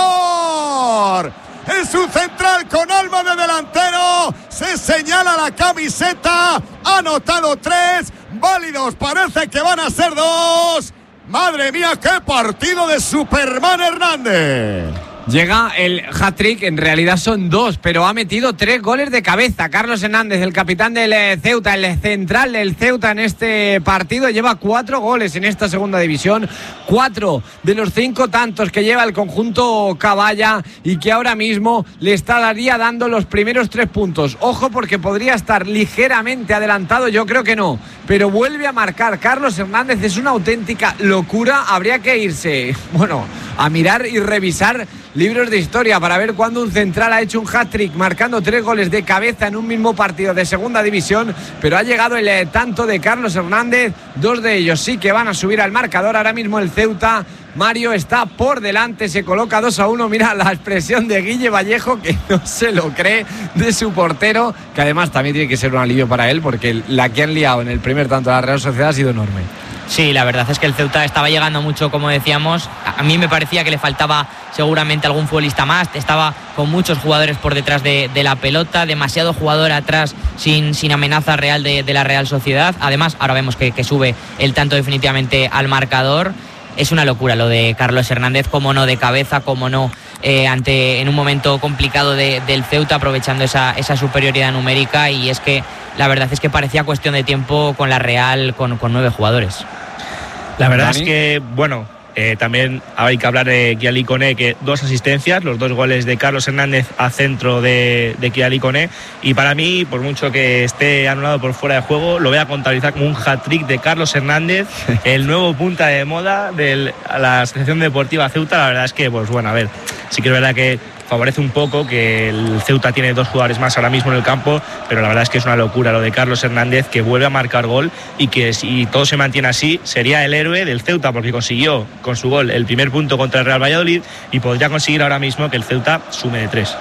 marcador. Es un central con alma de delantero, se señala la camiseta, ha anotado tres, válidos parece que van a ser dos. Madre mía, qué partido de Superman Hernández. Llega el hat-trick, en realidad son dos, pero ha metido tres goles de cabeza. Carlos Hernández, el capitán del Ceuta, el central del Ceuta en este partido, lleva cuatro goles en esta segunda división, cuatro de los cinco tantos que lleva el conjunto Caballa y que ahora mismo le estaría dando los primeros tres puntos. Ojo, porque podría estar ligeramente adelantado, yo creo que no, pero vuelve a marcar Carlos Hernández, es una auténtica locura. Habría que irse, bueno, a mirar y revisar libros de historia para ver cuándo un central ha hecho un hat-trick marcando tres goles de cabeza en un mismo partido de segunda división, pero ha llegado el eh, tanto de Carlos Hernández, dos de ellos sí que van a subir al marcador. Ahora mismo el Ceuta, Mario, está por delante, se coloca dos a uno, mira la expresión de Guille Vallejo, que no se lo cree, de su portero, que además también tiene que ser un alivio para él, porque la que han liado en el primer tanto de la Real Sociedad ha sido enorme. Sí, la verdad es que el Ceuta estaba llegando mucho, como decíamos. A mí me parecía que le faltaba seguramente algún futbolista más. Estaba con muchos jugadores por detrás de, de la pelota, demasiado jugador atrás sin, sin amenaza real de, de la Real Sociedad. Además, ahora vemos que, que sube el tanto definitivamente al marcador. Es una locura lo de Carlos Hernández, como no de cabeza, como no eh, ante en un momento complicado de, del Ceuta, aprovechando esa, esa superioridad numérica. Y es que la verdad es que parecía cuestión de tiempo con la Real, con, con nueve jugadores. La verdad Dani. es que, bueno, eh, también hay que hablar de Kiali Koné, que dos asistencias, los dos goles de Carlos Hernández a centro de, de Kiali Koné, y para mí, por mucho que esté anulado por fuera de juego, lo voy a contabilizar como un hat-trick de Carlos Hernández, el nuevo punta de moda de la Asociación Deportiva Ceuta. La verdad es que, pues bueno, a ver, sí que es verdad que favorece un poco que el Ceuta tiene dos jugadores más ahora mismo en el campo, pero la verdad es que es una locura lo de Carlos Hernández, que vuelve a marcar gol y que si todo se mantiene así sería el héroe del Ceuta, porque consiguió con su gol el primer punto contra el Real Valladolid y podría conseguir ahora mismo que el Ceuta sume de tres.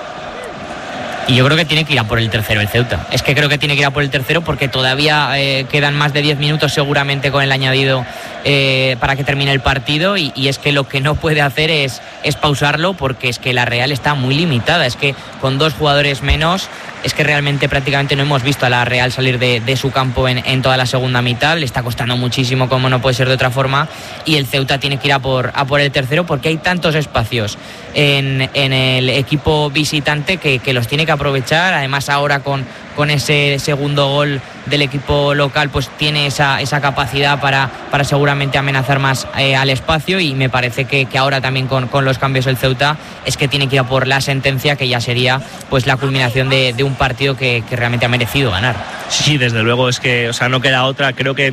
Y yo creo que tiene que ir a por el tercero el Ceuta. Es que creo que tiene que ir a por el tercero porque todavía eh, quedan más de diez minutos seguramente con el añadido eh, para que termine el partido y, y es que lo que no puede hacer es, es pausarlo, porque es que la Real está muy limitada. Es que con dos jugadores menos, es que realmente prácticamente no hemos visto a la Real salir de, de su campo en, en toda la segunda mitad. Le está costando muchísimo, como no puede ser de otra forma, y el Ceuta tiene que ir a por, a por el tercero, porque hay tantos espacios en, en el equipo visitante que, que los tiene que aprovechar. Además ahora con, con ese segundo gol del equipo local pues tiene esa, esa capacidad para, para seguramente amenazar más eh, al espacio, y me parece que, que ahora también con, con los cambios del Ceuta es que tiene que ir a por la sentencia, que ya sería pues la culminación de, de un partido que, que realmente ha merecido ganar. Sí, desde luego, es que o sea, no queda otra. Creo que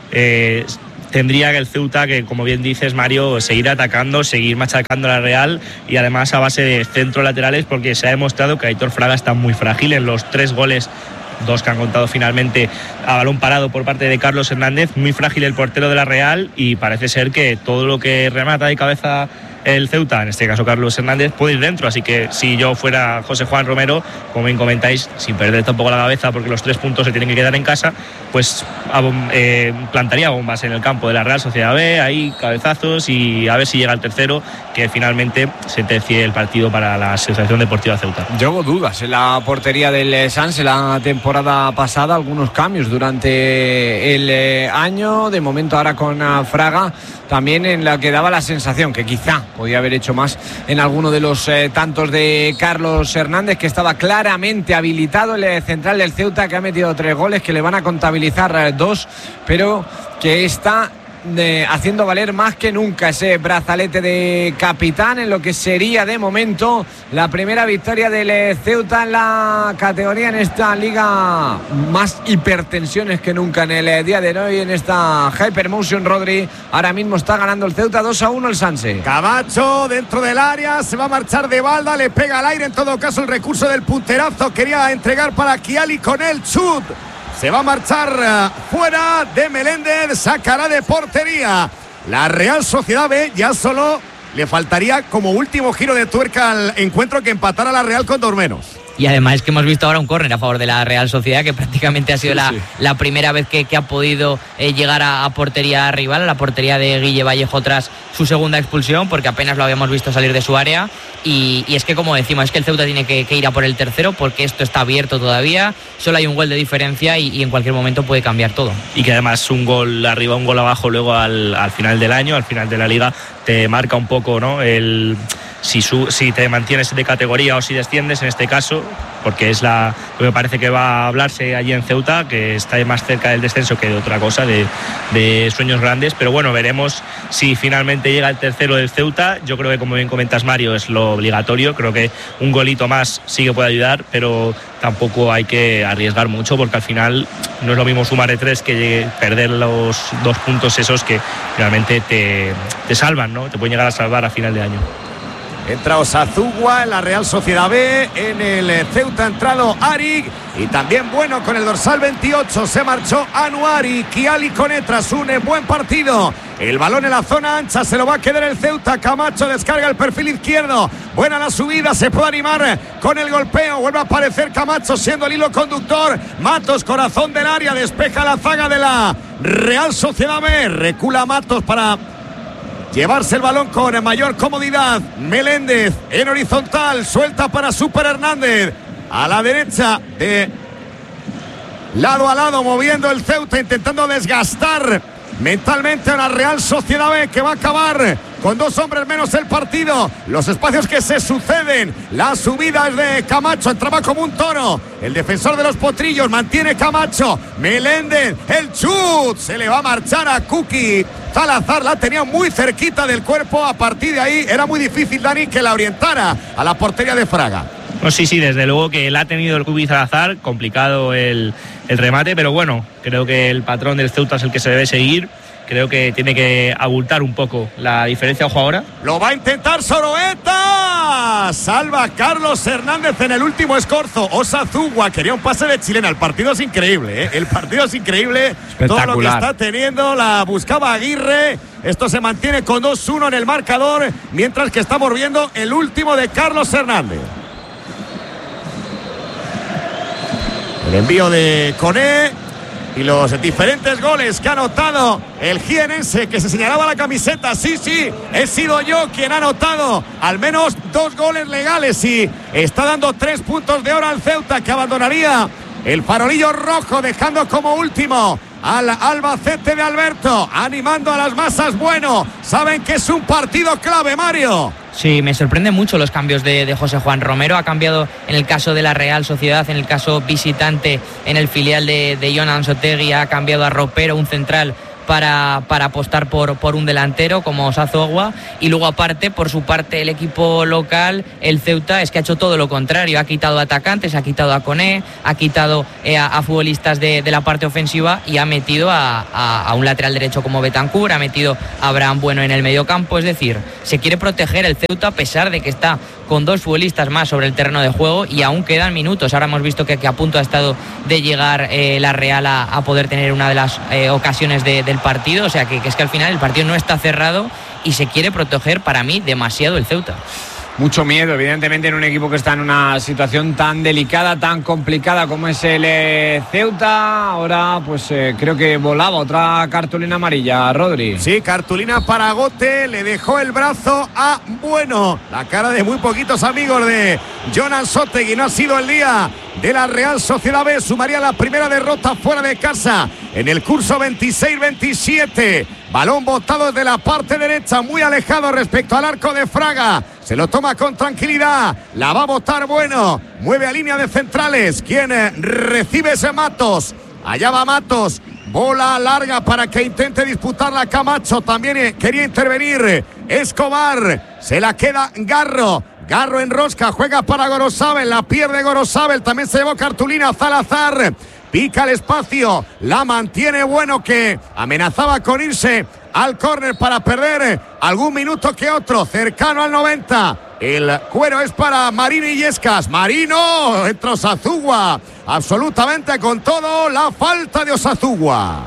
eh, tendría que el Ceuta, que como bien dices, Mario, seguir atacando, seguir machacando a la Real, y además a base de centros laterales, porque se ha demostrado que Aitor Fraga está muy frágil. En los tres goles, dos que han contado finalmente a balón parado por parte de Carlos Hernández, muy frágil el portero de la Real, y parece ser que todo lo que remata de cabeza el Ceuta, en este caso Carlos Hernández, puede ir dentro. Así que si yo fuera José Juan Romero, como bien comentáis, sin perder tampoco la cabeza, porque los tres puntos se tienen que quedar en casa, pues eh, plantaría bombas en el campo de la Real Sociedad B, ahí cabezazos, y a ver si llega el tercero, que finalmente sentencie el partido para la Asociación Deportiva Ceuta. Yo hago dudas en la portería del Sanse la temporada pasada, algunos cambios durante el eh, año, de momento ahora con uh, Fraga, también en la que daba la sensación que quizá podía haber hecho más en alguno de los eh, tantos de Carlos Hernández, que estaba claramente habilitado, el eh, central del Ceuta, que ha metido tres goles, que le van a contabilizar eh, dos, pero que está de, haciendo valer más que nunca ese brazalete de capitán, en lo que sería de momento la primera victoria del eh, Ceuta en la categoría, en esta liga. Más hipertensiones que nunca en el eh, día de hoy, en esta Hypermotion. Rodri, ahora mismo está ganando el Ceuta dos a uno el Sanse. Camacho dentro del área, se va a marchar de balda, le pega al aire, en todo caso el recurso del punterazo quería entregar para Kiali con el chut. Se va a marchar uh, fuera de Meléndez, sacará de portería la Real Sociedad B. Ya solo le faltaría como último giro de tuerca al encuentro que empatara la Real con dos menos. Y además es que hemos visto ahora un córner a favor de la Real Sociedad, que prácticamente ha sido sí, la, sí. la primera vez que, que ha podido eh, llegar a, a portería rival, a la portería de Guille Vallejo tras su segunda expulsión, porque apenas lo habíamos visto salir de su área. Y, y es que, como decimos, es que el Ceuta tiene que, que ir a por el tercero, porque esto está abierto todavía, solo hay un gol de diferencia y, y en cualquier momento puede cambiar todo. Y que además un gol arriba, un gol abajo luego al, al final del año, al final de la liga, te marca un poco, ¿no?, el... Si, su, si te mantienes de categoría o si desciendes, en este caso, porque es la lo que me parece que va a hablarse allí en Ceuta, que está más cerca del descenso que de otra cosa, de, de sueños grandes. Pero bueno, veremos si finalmente llega el tercero del Ceuta. Yo creo que, como bien comentas, Mario, es lo obligatorio. Creo que un golito más sí que puede ayudar, pero tampoco hay que arriesgar mucho, porque al final no es lo mismo sumar de tres que perder los dos puntos esos que realmente te, te salvan, ¿no? Te pueden llegar a salvar a final de año. Entra Osazugua en la Real Sociedad B, en el Ceuta ha entrado Arik, y también bueno con el dorsal veintiocho se marchó Anuari. Kiali Koné tras un buen partido. El balón en la zona ancha, se lo va a quedar el Ceuta. Camacho descarga el perfil izquierdo, buena la subida, se puede animar con el golpeo, vuelve a aparecer Camacho siendo el hilo conductor. Matos, corazón del área, despeja la zaga de la Real Sociedad B, recula Matos para llevarse el balón con mayor comodidad. Meléndez en horizontal, suelta para Super Hernández a la derecha, de lado a lado, moviendo el Ceuta, intentando desgastar mentalmente a la Real Sociedad B, que va a acabar con dos hombres menos el partido. Los espacios que se suceden, la subida es de Camacho, entraba como un toro el defensor de los Potrillos, mantiene Camacho. Meléndez, el chut, se le va a marchar a Kuki Salazar, la tenía muy cerquita del cuerpo. A partir de ahí era muy difícil, Dani, que la orientara a la portería de Fraga. No, sí, sí, desde luego que la ha tenido el Kuki Salazar, complicado el, el remate, pero bueno, creo que el patrón del Ceuta es el que se debe seguir. Creo que tiene que abultar un poco la diferencia. Ojo ahora. Lo va a intentar Soroeta. Salva Carlos Hernández en el último escorzo. Osazugua quería un pase de chilena. El partido es increíble, ¿eh? El partido es increíble. Todo lo que está teniendo. La buscaba Aguirre. Esto se mantiene con dos uno en el marcador, mientras que estamos viendo el último de Carlos Hernández. El envío de Koné. y los diferentes goles que ha anotado el jienense, que se señalaba la camiseta. Sí, sí, he sido yo quien ha anotado al menos dos goles legales y está dando tres puntos de oro al Ceuta, que abandonaría el farolillo rojo, dejando como último al Albacete de Alberto, animando a las masas. Bueno, saben que es un partido clave, Mario. Sí, me sorprenden mucho los cambios de, de José Juan Romero. Ha cambiado en el caso de la Real Sociedad, en el caso visitante, en el filial de, de Jon Ansotegui, ha cambiado a Ropero, un central, para, para apostar por, por un delantero como Sazogua. Y luego, aparte, por su parte, el equipo local, el Ceuta, es que ha hecho todo lo contrario. Ha quitado atacantes, ha quitado a Koné, ha quitado eh, a, a futbolistas de, de la parte ofensiva y ha metido a, a, a un lateral derecho como Bentancur, ha metido a Abraham Bueno en el mediocampo. Es decir, se quiere proteger el Ceuta a pesar de que está con dos futbolistas más sobre el terreno de juego y aún quedan minutos. Ahora hemos visto que, que a punto ha estado de llegar eh, la Real a, a poder tener una de las eh, ocasiones de, del partido. O sea que, que es que al final el partido no está cerrado y se quiere proteger, para mí, demasiado el Ceuta. Mucho miedo, evidentemente, en un equipo que está en una situación tan delicada, tan complicada como es el eh, Ceuta. Ahora, pues eh, creo que volaba otra cartulina amarilla, Rodri. Sí, cartulina para Gote, le dejó el brazo a Bueno. La cara de muy poquitos amigos de Jon Ansotegui. No ha sido el día de la Real Sociedad B. Sumaría la primera derrota fuera de casa en el curso veintiséis veintisiete. Balón botado desde la parte derecha, muy alejado respecto al arco de Fraga. Se lo toma con tranquilidad, la va a botar Bueno. Mueve a línea de centrales. Quien recibe ese Matos. Allá va Matos. Bola larga para que intente disputarla Camacho. También quería intervenir Escobar. Se la queda Garro. Garro en rosca, juega para Gorosabel, la pierde Gorosabel. También se llevó cartulina Salazar. Pica el espacio, la mantiene Bueno, que amenazaba con irse al córner para perder algún minuto que otro, cercano al noventa. El cuero es para Marino Illescas. Marino, entra Osazugua, absolutamente con todo, la falta de Osazugua.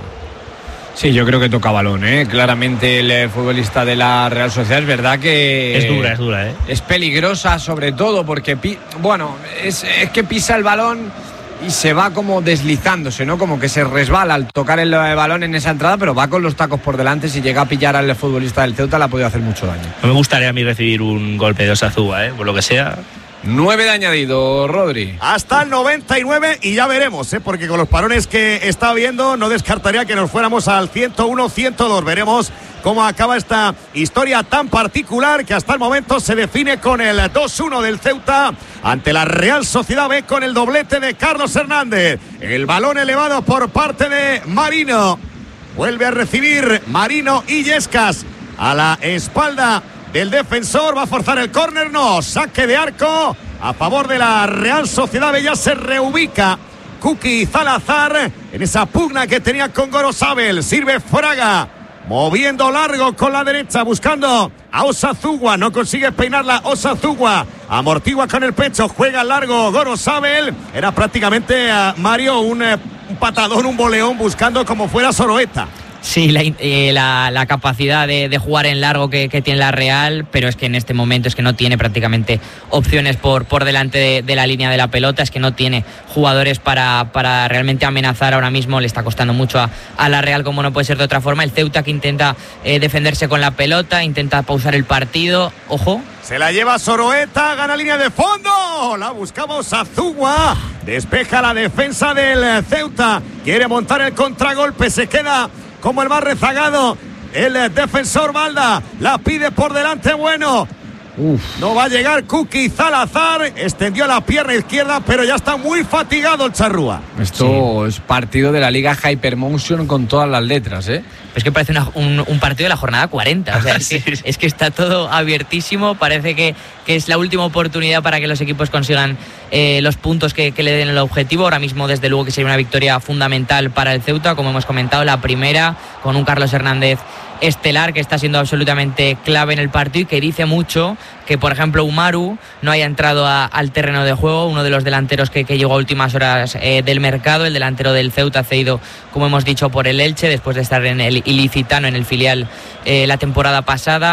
Sí, yo creo que toca balón, ¿eh? Claramente el eh, futbolista de la Real Sociedad. Es verdad que es dura, es dura, ¿eh? Es peligrosa, sobre todo porque, pi- bueno, es, es que pisa el balón y se va como deslizándose, ¿no? Como que se resbala al tocar el eh, balón en esa entrada, pero va con los tacos por delante. Si llega a pillar al futbolista del Ceuta, le ha podido hacer mucho daño. No me gustaría a mí recibir un golpe de Osazúa, ¿eh? Por lo que sea. Nueve de añadido, Rodri. Hasta el noventa y nueve y ya veremos, ¿eh? Porque con los parones que está viendo no descartaría que nos fuéramos al ciento uno ciento dos. Veremos cómo acaba esta historia tan particular que hasta el momento se define con el dos uno del Ceuta ante la Real Sociedad B con el doblete de Carlos Hernández. El balón elevado por parte de Marino. Vuelve a recibir Marino Illescas a la espalda del defensor. Va a forzar el córner, no, saque de arco a favor de la Real Sociedad B. Ya se reubica Kuki Salazar en esa pugna que tenía con Gorosabel. Sirve Fraga, moviendo largo con la derecha, buscando a Osazugua, no consigue peinarla Osazugua, amortigua con el pecho, juega largo Gorosabel. Era prácticamente a Mario un, un patadón, un boleón, buscando como fuera Soroeta. Sí, la, eh, la, la capacidad de, de jugar en largo que, que tiene la Real, pero es que en este momento es que no tiene prácticamente opciones por, por delante de, de la línea de la pelota, es que no tiene jugadores para, para realmente amenazar ahora mismo. Le está costando mucho a, a la Real, como no puede ser de otra forma. El Ceuta que intenta eh, defenderse con la pelota, intenta pausar el partido, ojo. Se la lleva Soroeta, gana línea de fondo, la buscamos Azugua, despeja la defensa del Ceuta, quiere montar el contragolpe, se queda como el más rezagado el defensor Balda, la pide por delante Bueno. Uf. No va a llegar Kuki Salazar, extendió la pierna izquierda, pero ya está muy fatigado el charrúa. Esto sí. Es partido de la Liga Hypermotion con todas las letras, ¿eh? Es que parece una, un, un partido de la jornada cuarenta, o sea, es, sí. que, es que está todo abiertísimo, parece que, que es la última oportunidad para que los equipos consigan eh, los puntos que, que le den el objetivo. Ahora mismo, desde luego, que sería una victoria fundamental para el Ceuta, como hemos comentado, la primera con un Carlos Hernández estelar que está siendo absolutamente clave en el partido y que dice mucho que, por ejemplo, Umaru no haya entrado a, al terreno de juego, uno de los delanteros que, que llegó a últimas horas eh, del mercado, el delantero del Ceuta, cedido, como hemos dicho, por el Elche, después de estar en el Ilicitano, en el filial, eh, la temporada pasada.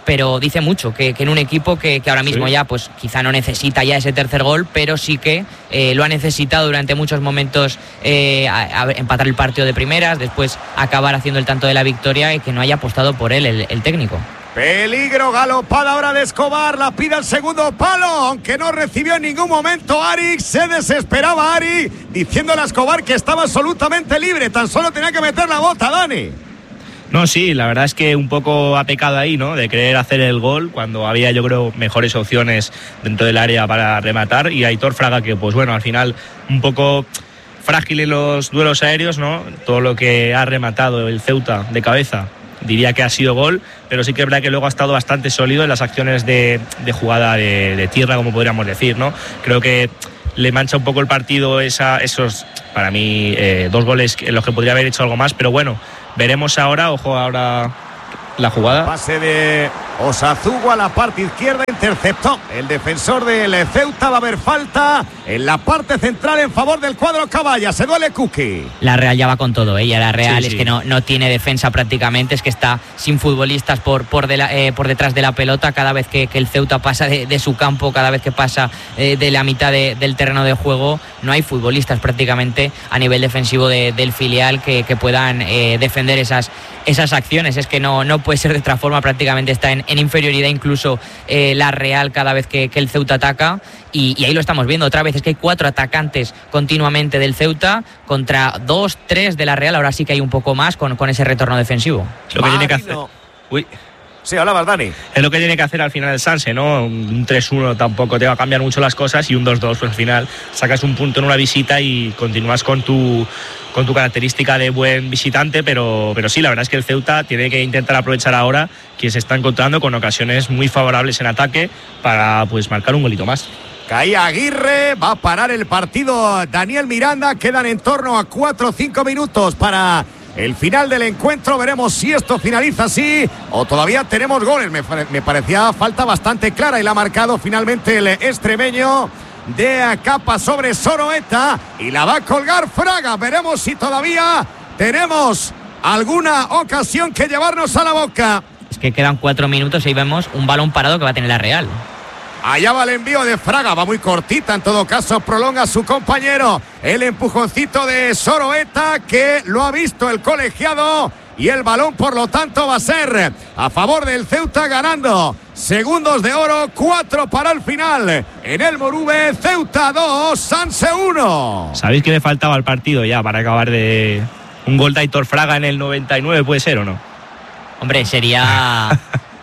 pero dice mucho que, que en un equipo que, que ahora mismo sí. ya pues quizá no necesita ya ese tercer gol, pero sí que eh, lo ha necesitado durante muchos momentos, eh, a, a empatar el partido de primeras, después acabar haciendo el tanto de la victoria y que no haya apostado por él el, el técnico. Peligro, galopada ahora de Escobar, la pide al segundo palo, aunque no recibió en ningún momento Arik, se desesperaba Arik, diciéndole a Escobar que estaba absolutamente libre, tan solo tenía que meter la bota, Dani. No, sí, la verdad es que un poco ha pecado ahí, ¿no? De querer hacer el gol cuando había, yo creo, mejores opciones dentro del área para rematar, y Aitor Fraga, que pues bueno, al final un poco frágil en los duelos aéreos, ¿no? Todo lo que ha rematado el Ceuta de cabeza diría que ha sido gol, pero sí que es verdad que luego ha estado bastante sólido en las acciones de, de jugada de, de tierra, como podríamos decir, ¿no? Creo que le mancha un poco el partido esa, esos, para mí, eh, dos goles en los que podría haber hecho algo más, pero bueno, veremos ahora, ojo ahora la jugada. Pase de Osazugo a la parte izquierda, interceptó el defensor del Ceuta, va a haber falta en la parte central en favor del cuadro Caballa, se duele Kuki. La Real ya va con todo, ella, ¿eh? La Real sí, es sí. que no, no tiene defensa prácticamente, es que está sin futbolistas por, por, de la, eh, por detrás de la pelota, cada vez que, que el Ceuta pasa de, de su campo, cada vez que pasa eh, de la mitad de, del terreno de juego, no hay futbolistas prácticamente a nivel defensivo de, del filial que, que puedan eh, defender esas, esas acciones, es que no, no puede ser de otra forma, prácticamente está en, en inferioridad incluso eh, la Real cada vez que, que el Ceuta ataca, y, y ahí lo estamos viendo otra vez, es que hay cuatro atacantes continuamente del Ceuta contra dos, tres de la Real, ahora sí que hay un poco más con, con ese retorno defensivo. Lo que tiene que hacer... Uy. Sí, hablabas, Dani. Es lo que tiene que hacer al final el Sanse, ¿no? Un tres uno tampoco te va a cambiar mucho las cosas, y un dos dos, pues al final sacas un punto en una visita y continúas con tu, con tu característica de buen visitante, pero, pero sí, la verdad es que el Ceuta tiene que intentar aprovechar ahora que se está encontrando con ocasiones muy favorables en ataque para pues marcar un golito más. Caía Aguirre, va a parar el partido Daniel Miranda, quedan en torno a cuatro o cinco minutos para el final del encuentro, veremos si esto finaliza así o todavía tenemos goles. Me, me parecía falta bastante clara y la ha marcado finalmente el extremeño de capa sobre Soroeta y la va a colgar Fraga. Veremos si todavía tenemos alguna ocasión que llevarnos a la boca. Es que quedan cuatro minutos y ahí vemos un balón parado que va a tener la Real. Allá va el envío de Fraga, va muy cortita, en todo caso prolonga su compañero. El empujoncito de Soroeta que lo ha visto el colegiado y el balón por lo tanto va a ser a favor del Ceuta, ganando segundos de oro, cuatro para el final. En el Morube, Ceuta dos, Sanse uno. ¿Sabéis que le faltaba al partido ya para acabar de un gol de Aitor Fraga en el noventa y nueve, puede ser o no? Hombre, sería...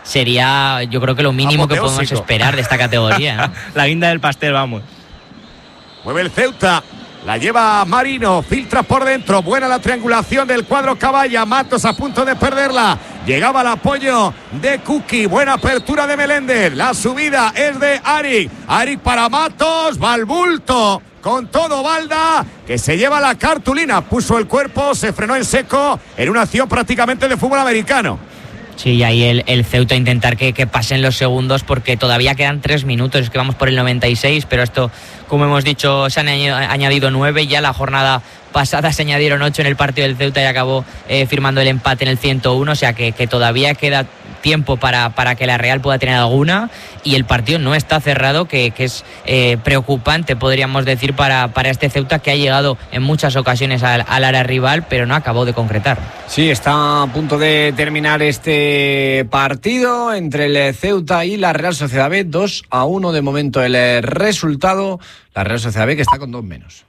Sería, yo creo que lo mínimo que podemos esperar de esta categoría, ¿no? La guinda del pastel, vamos. Mueve el Ceuta, la lleva Marino, filtra por dentro, buena la triangulación del cuadro Caballa, Matos a punto de perderla, llegaba el apoyo de Kuki, buena apertura de Meléndez, la subida es de Arik, Arik para Matos, va al bulto, con todo Balda, que se lleva la cartulina, puso el cuerpo, se frenó en seco, en una acción prácticamente de fútbol americano. Sí, y ahí el, el Ceuta intentar que, que pasen los segundos, porque todavía quedan tres minutos, es que vamos por el noventa y seis, pero esto, como hemos dicho, se han añadido nueve, ya la jornada pasada se añadieron ocho en el partido del Ceuta y acabó eh, firmando el empate en el ciento uno, o sea que, que todavía queda tiempo para, para que la Real pueda tener alguna, y el partido no está cerrado, que, que es eh, preocupante, podríamos decir, para, para este Ceuta, que ha llegado en muchas ocasiones al, al área rival, pero no acabó de concretar. Sí, está a punto de terminar este partido entre el Ceuta y la Real Sociedad B, dos a uno de momento el resultado, la Real Sociedad B que está con dos menos.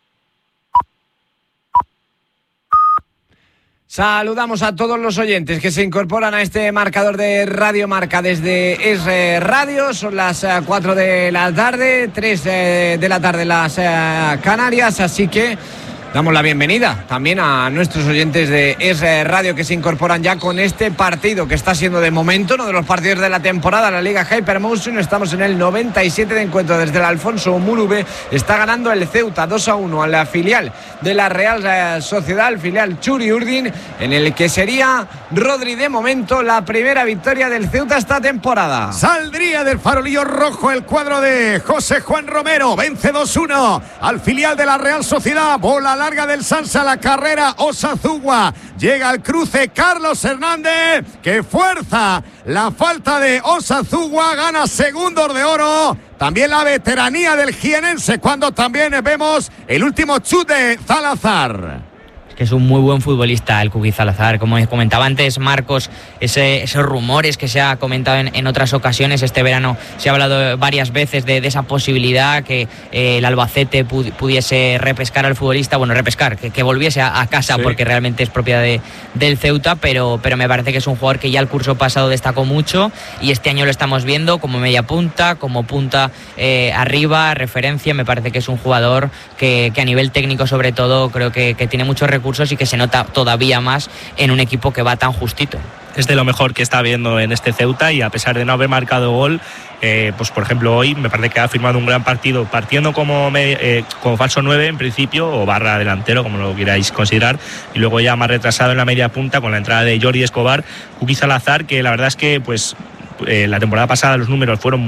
Saludamos a todos los oyentes que se incorporan a este marcador de Radio Marca desde Es Radio. Son las cuatro de la tarde, tres de la tarde las Canarias, así que damos la bienvenida también a nuestros oyentes de Es Radio que se incorporan ya con este partido que está siendo de momento uno de los partidos de la temporada, la Liga Hypermotion. Estamos en el noventa y siete de encuentro desde el Alfonso Murube. Está ganando el Ceuta dos a uno a la filial de la Real Sociedad, el filial Churi Urdin, en el que sería, Rodri, de momento la primera victoria del Ceuta esta temporada. Saldría del farolillo rojo el cuadro de José Juan Romero, vence dos uno al filial de la Real Sociedad, bola larga del Sanse a la carrera Osazugua. Llega al cruce Carlos Hernández, que fuerza la falta de Osazugua, gana segundos de oro. También la veteranía del jienense, cuando también vemos el último chute de Salazar. Que es un muy buen futbolista el Kuki Salazar. Como comentaba antes Marcos, ese, esos rumores que se ha comentado en, en otras ocasiones este verano, se ha hablado varias veces de, de esa posibilidad que eh, el Albacete pu- pudiese repescar al futbolista, bueno, repescar, que, que volviese a, a casa, sí, porque realmente es propiedad de, del Ceuta, pero, pero me parece que es un jugador que ya el curso pasado destacó mucho y este año lo estamos viendo como media punta, como punta eh, arriba, referencia. Me parece que es un jugador que, que a nivel técnico sobre todo creo que, que tiene muchos recursos y que se nota todavía más en un equipo que va tan justito. Es de lo mejor que está viendo en este Ceuta y a pesar de no haber marcado gol, eh, pues por ejemplo hoy me parece que ha firmado un gran partido partiendo como, me, eh, como falso nueve en principio o barra delantero, como lo queráis considerar, y luego ya más retrasado en la media punta con la entrada de Jordi Escobar. Kuki Salazar, que la verdad es que pues eh, la temporada pasada los números fueron